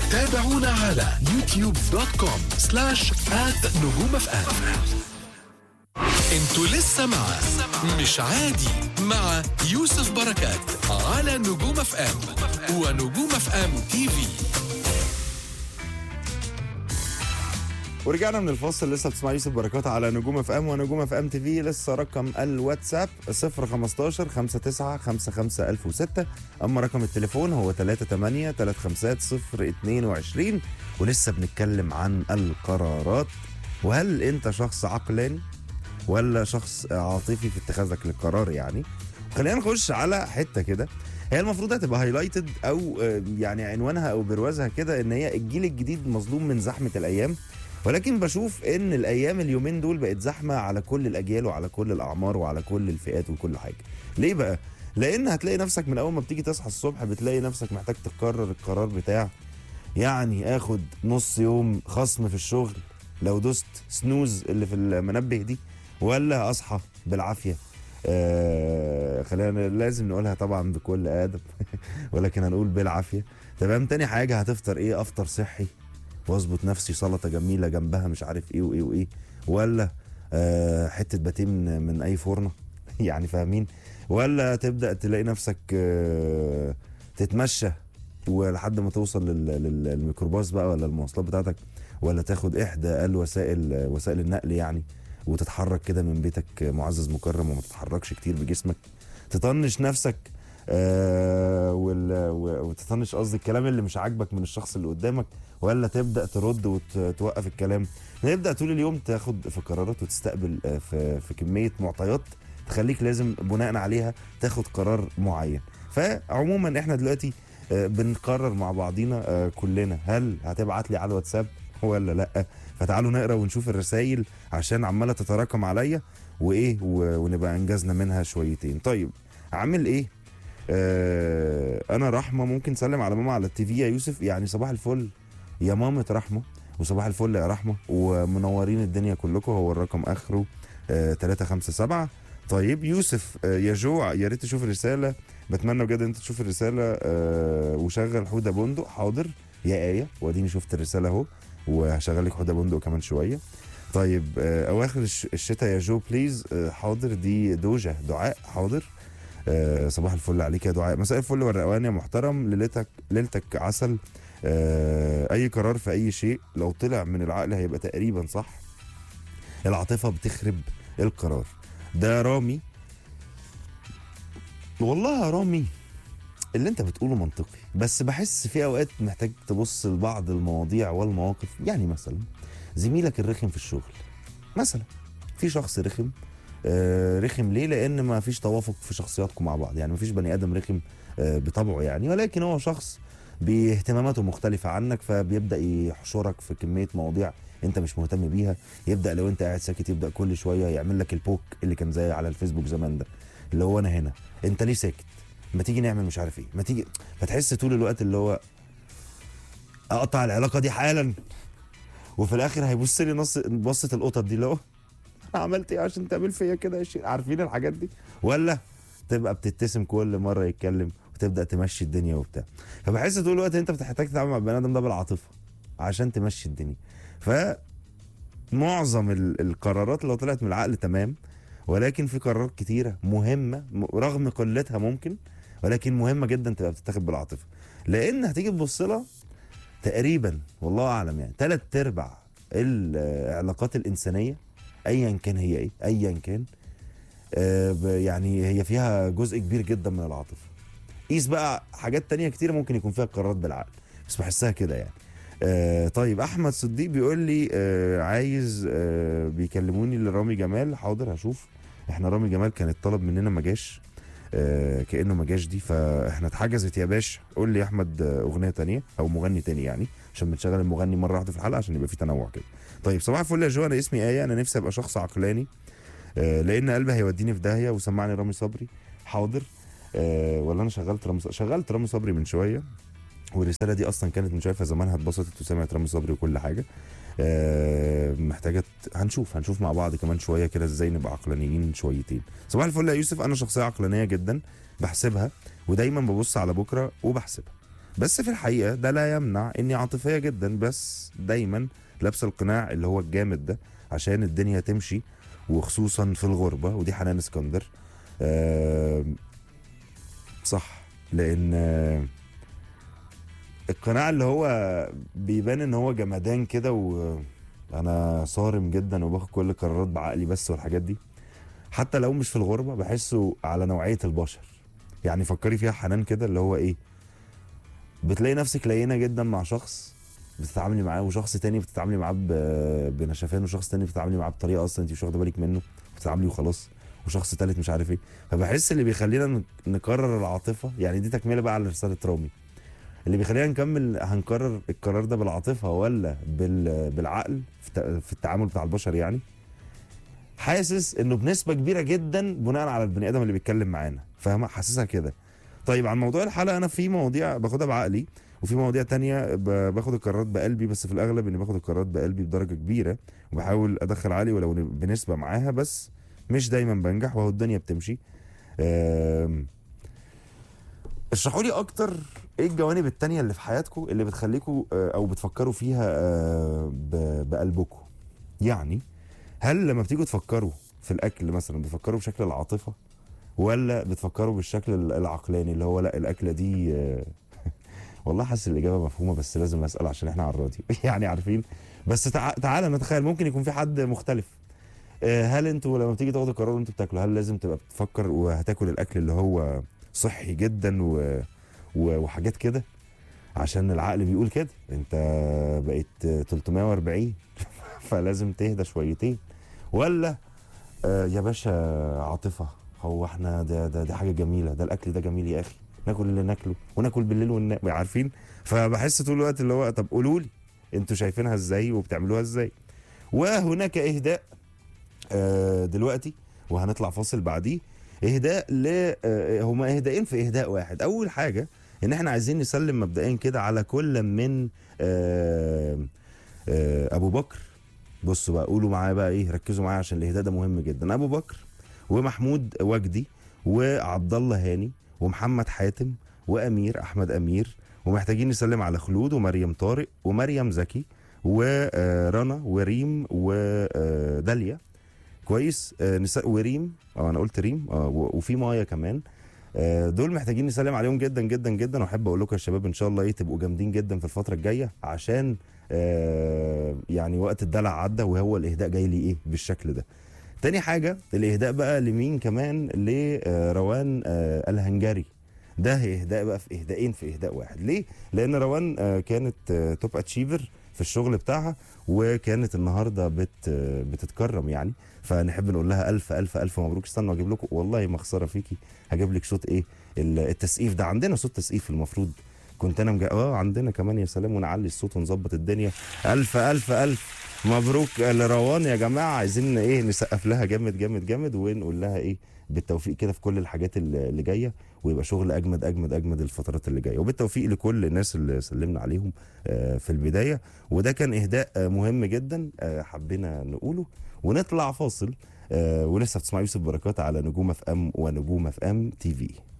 تابعونا على youtube.com/@نجومفم. انتوا لسه مع مش عادي مع يوسف بركات على نجوم اف ام ونجوم اف ام تي في. ورجعنا من الفاصل. لسه بتسمع يوسف بركات على نجوم اف ام ونجوم اف ام تي في. لسه رقم الواتساب 015 59 55 1006. اما رقم التليفون هو 38 35 022. ولسه بنتكلم عن القرارات، وهل انت شخص عقلاني ولا شخص عاطفي في اتخاذك للقرار؟ يعني خلينا نخش على حته كده هي المفروض هتبقى هايلايتد او يعني عنوانها او بروازها كده، ان هي الجيل الجديد مظلوم من زحمه الايام. ولكن بشوف ان الايام اليومين دول بقت زحمه على كل الاجيال وعلى كل الاعمار وعلى كل الفئات وكل حاجه. ليه بقى؟ لان هتلاقي نفسك من اول ما بتيجي تصحى الصبح بتلاقي نفسك محتاج تقرر القرار بتاع يعني اخد نص يوم خصم في الشغل لو دوست سنوز اللي في المنبه دي، ولا اصحى بالعافيه. خلينا لازم نقولها طبعا بكل ادب ولكن هنقول بالعافيه. تمام. تاني حاجه هتفطر ايه؟ افطر صحي واظبط نفسي سلطه جميله جنبها مش عارف ايه وايه وايه، ولا حته باتيه من اي فرنه يعني فاهمين؟ ولا تبدا تلاقي نفسك تتمشى ولحد ما توصل للميكروباص بقى ولا المواصلات بتاعتك، ولا تاخد احدى وسائل النقل يعني وتتحرك كده من بيتك معزز مكرم وما تتحركش كتير بجسمك، تطنش نفسك وتطنش قصدي الكلام اللي مش عاجبك من الشخص اللي قدامك، ولا تبدا ترد وتوقف الكلام. نبدا طول اليوم تاخد في قرارات وتستقبل في كميه معطيات تخليك لازم بناء عليها تاخد قرار معين. فعموما احنا دلوقتي بنقرر مع بعضينا كلنا هل هتبعت لي على الواتساب ولا لا. فتعالوا نقرا ونشوف الرسائل عشان عماله تتراكم عليا وايه ونبقى انجزنا منها شويتين. طيب عامل ايه؟ انا رحمه، ممكن تسلم على ماما على التي في يا يوسف؟ يعني صباح الفل يا مامة رحمه، وصباح الفل يا رحمه، ومنورين الدنيا كلكم. هو الرقم اخره 357. طيب يوسف يا جو يا ريت تشوف الرساله، بتمنى بجد انت تشوف الرساله وشغل حوده بندق. حاضر يا ايه، واديني شفت الرساله اهو وهشغل لك حوده بندق كمان شويه. طيب اواخر الشتاء يا جو بليز. حاضر. دي دوجه دعاء. حاضر. صباح الفل عليك يا دعاء. مساء الفل والروقان يا محترم، ليلتك عسل. اي قرار في اي شيء لو طلع من العقل هيبقى تقريبا صح، العاطفه بتخرب القرار. ده رامي. والله يا رامي اللي انت بتقوله منطقي، بس بحس في اوقات محتاج تبص لبعض المواضيع والمواقف. يعني مثلا زميلك الرخم في الشغل مثلا، في شخص رخم. رخم ليه؟ لان ما فيش توافق في شخصياتكم مع بعض. يعني ما فيش بني ادم رخم بطبعه يعني، ولكن هو شخص باهتماماته مختلفه عنك، فبيبدا يحشرك في كميه مواضيع انت مش مهتم بيها. يبدا لو انت قاعد ساكت يبدا كل شويه يعمل لك البوك اللي كان زي على الفيسبوك زمان ده، اللي هو انا هنا انت ليه ساكت، ما تيجي نعمل مش عارف ايه، ما تيجي. فتحس طول الوقت اللي هو اقطع العلاقه دي حالا، وفي الاخر هيبص لي بصه القطط دي اللي هو انا عملت ايه عشان تعمل فيا كده يا شيخ؟ عارفين الحاجات دي؟ ولا تبقى بتبتسم كل مره يتكلم وتبدا تمشي الدنيا وبتاع. فبحس طول الوقت انت بتحتاج تتعامل مع البني ادم ده بالعاطفه عشان تمشي الدنيا. فمعظم القرارات لو طلعت من العقل تمام، ولكن في قرارات كتيره مهمه رغم قلتها ممكن، ولكن مهمه جدا تبقى بتتاخد بالعاطفه. لان هتيجي تبص لها تقريبا والله اعلم يعني 3/4 العلاقات الانسانيه ايا كان هي ايه، ايا كان يعني هي فيها جزء كبير جدا من العاطفه. قيس بقى حاجات تانية كتير ممكن يكون فيها قرارات بالعقل، بس بحسها كده يعني. طيب احمد صديق بيقول لي عايز بيكلموني لرامي جمال. حاضر هشوف. احنا رامي جمال كان الطلب مننا ما جاش، كانه ما جاش دي، فاحنا اتحجزت يا باشا. قول لي يا احمد اغنيه تانية او مغني تاني يعني، عشان بنشغل المغني مره واحده في الحلقه عشان يبقى في تنوع كده. طيب صباح الفل يا جو، انا اسمي ايه، انا نفسي ابقى شخص عقلاني لان قلبي هيوديني في داهيه وسمعني رامي صبري. حاضر. ولا انا شغلت رامي صبري من شويه، والرساله دي اصلا كانت من شويه، فزمانها اتبسطت وسمعت رامي صبري وكل حاجه. محتاجه هنشوف مع بعض كمان شويه كده ازاي نبقى عقلانيين شويتين. صباح الفل يا يوسف، انا شخصيه عقلانيه جدا بحسبها، ودايما ببص على بكره وبحسبها. بس في الحقيقه ده لا يمنع اني عاطفيه جدا، بس دايما لابسه القناع اللي هو الجامد ده عشان الدنيا تمشي، وخصوصا في الغربه. ودي حنان اسكندر. صح، لان القناع اللي هو بيبان ان هو جمدان كده، وانا صارم جدا وباخد كل القرارات بعقلي بس والحاجات دي، حتى لو مش في الغربه بحسه على نوعيه البشر. يعني فكري فيها حنان كده، اللي هو ايه، بتلاقي نفسك لينه جدا مع شخص بتتعاملي معاه، وشخص تاني بتتعاملي معاه بنشفان، وشخص تاني بتتعاملي معاه بطريقه اصلا انت مش واخده بالك منه، بتتعاملي وخلاص، وشخص تالت مش عارف ايه. فبحس اللي بيخلينا نكرر العاطفه، يعني دي تكمله بقى على رساله رامي، اللي بيخلينا نكمل هنكرر القرار ده بالعاطفه ولا بالعقل في التعامل بتاع البشر يعني. حاسس انه بنسبه كبيره جدا بناء على البني ادم اللي بيتكلم معانا، فاهمه؟ حاسسها كده. طيب عن موضوع الحلقه، انا في مواضيع باخدها بعقلي، وفي مواضيع تانية باخد القرارات بقلبي، بس في الاغلب اني باخد القرارات بقلبي بدرجه كبيره، وبحاول ادخل عقلي ولو بنسبه معاها، بس مش دايما بنجح، وهو الدنيا بتمشي. اشرحوا لي اكتر ايه الجوانب التانية اللي في حياتكم اللي بتخليكم او بتفكروا فيها بقلبكم. يعني هل لما بتيجوا تفكروا في الاكل مثلا بتفكروا بشكل العاطفه، ولا بتفكروا بالشكل العقلاني اللي هو لا الاكله دي والله حاسس الاجابه مفهومه، بس لازم اسال عشان احنا على الراديو يعني عارفين. بس تعالى نتخيل ممكن يكون في حد مختلف. هل انتوا لما بتيجي تاخدوا قرار وانتوا بتاكلوا، هل لازم تبقى بتفكر وهتاكل الاكل اللي هو صحي جدا وحاجات كده عشان العقل بيقول كده، انت بقيت 340 فلازم تهدى شويتين، ولا يا باشا عاطفه، هو احنا ده حاجه جميله، ده الاكل ده جميل يا اخي، ناكل اللي ناكله وناكل بالليل وننام، عارفين؟ فبحس طول الوقت اللي هو طب قولوا لي انتوا شايفينها ازاي وبتعملوها ازاي. وهناك اهداء دلوقتي وهنطلع فاصل بعديه. اهداء هما اهدائين في اهداء واحد. اول حاجه ان احنا عايزين نسلم مبدئيا كده على كل من ابو بكر. بصوا بقى، قولوا معايا بقى ايه، ركزوا معايا عشان الاهداء ده مهم جدا. ابو بكر ومحمود وجدي وعبد الله هاني ومحمد حاتم وامير احمد امير، ومحتاجين نسلم على خلود ومريم طارق ومريم زكي ورنا وريم وداليا. كويس. وريم، انا قلت ريم، وفي مايا كمان. دول محتاجين نسلم عليهم جدا جدا جدا. واحب اقول لكم يا شباب ان شاء الله ايه تبقوا جامدين جدا في الفتره الجايه، عشان يعني وقت الدلع عدى وهو الاهداء جاي لي ايه بالشكل ده. تاني حاجه الاهداء بقى لمين كمان؟ لروان الهنجري. ده اهداء بقى في اهدائين في اهداء واحد. ليه؟ لان روان كانت توب اتشيفر في الشغل بتاعها، وكانت النهارده بتتكرم يعني، فنحب نقول لها الف الف الف مبروك. استنوا اجيب لكم، والله ما خساره فيكي، هجيب لك صوت ايه التسقيف ده. عندنا صوت تسقيف المفروض، كنت انا عندنا كمان، يا سلام، ونعلي الصوت ونظبط الدنيا. الف الف الف مبروك لروان يا جماعه. عايزين ايه نسقف لها جامد جامد جامد، ونقول لها ايه بالتوفيق كده في كل الحاجات اللي جايه، ويبقى شغل اجمد اجمد اجمد الفترات اللي جايه، وبالتوفيق لكل الناس اللي سلمنا عليهم في البدايه. وده كان اهداء مهم جدا حبينا نقوله. ونطلع فاصل ولسه بتسمع يوسف بركات على نجوم اف ام ونجوم اف ام تي في.